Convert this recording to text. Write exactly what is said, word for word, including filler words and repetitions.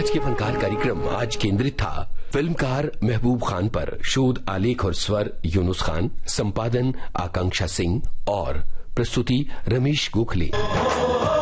आज के फनकार कार्यक्रम आज केंद्रित था फिल्मकार महबूब खान पर। शोध, आलेख और स्वर यूनुस खान, संपादन आकांक्षा सिंह और प्रस्तुति रमेश गोखले।